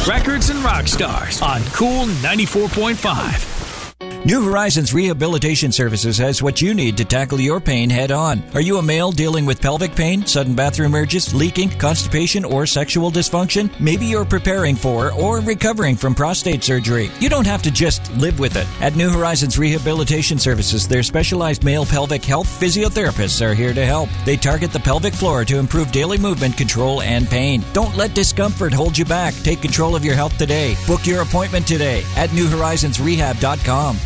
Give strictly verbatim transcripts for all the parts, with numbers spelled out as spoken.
Records and Rock Stars on Cool ninety-four point five. New Horizons Rehabilitation Services has what you need to tackle your pain head on. Are you a male dealing with pelvic pain, sudden bathroom urges, leaking, constipation, or sexual dysfunction? Maybe you're preparing for or recovering from prostate surgery. You don't have to just live with it. At New Horizons Rehabilitation Services, their specialized male pelvic health physiotherapists are here to help. They target the pelvic floor to improve daily movement control and pain. Don't let discomfort hold you back. Take control of your health today. Book your appointment today at new horizons rehab dot com.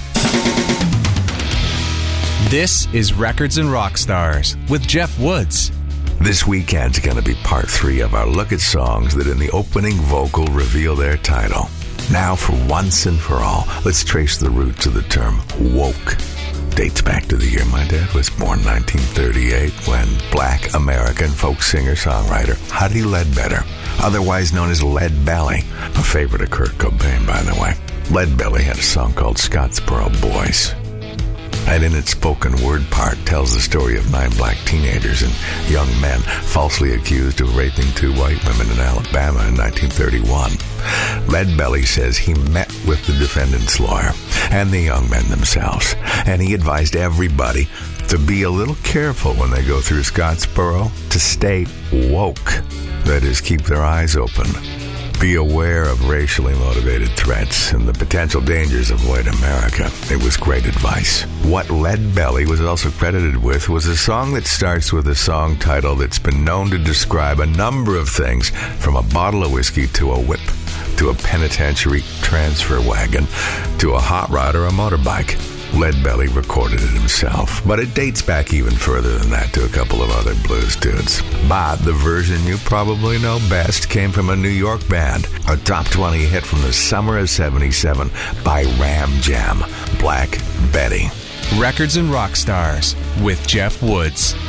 This is Records and Rock Stars with Jeff Woods. This weekend's going to be part three of our look at songs that in the opening vocal reveal their title. Now, for once and for all, let's trace the roots of the term woke. Dates back to the year my dad was born, nineteen thirty-eight, when black American folk singer-songwriter Huddie Ledbetter, otherwise known as Lead Belly, a favorite of Kurt Cobain, by the way. Lead Belly had a song called Scottsboro Boys, and in its spoken word part tells the story of nine black teenagers and young men falsely accused of raping two white women in Alabama in nineteen thirty-one. Lead Belly says he met with the defendant's lawyer and the young men themselves, and he advised everybody to be a little careful when they go through Scottsboro, to stay woke, that is, keep their eyes open. Be aware of racially motivated threats and the potential dangers of white America. It was great advice. What Lead Belly was also credited with was a song that starts with a song title that's been known to describe a number of things, from a bottle of whiskey to a whip, to a penitentiary transfer wagon, to a hot rod or a motorbike. Lead Belly recorded it himself, but it dates back even further than that to a couple of other blues dudes. But the version you probably know best came from a New York band, a top twenty hit from the summer of seventy-seven by Ram Jam, Black Betty. Records and Rock Stars with Jeff Woods.